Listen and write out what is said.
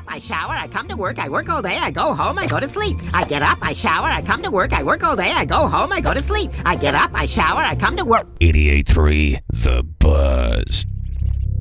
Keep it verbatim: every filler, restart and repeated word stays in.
up, I shower, I come to work, I work all day, I go home, I go to sleep. I get up, I shower, I come to work, I work all day, I go home, I go to sleep. I get up, I shower, I come to work. eighty-eight point three The Buzz.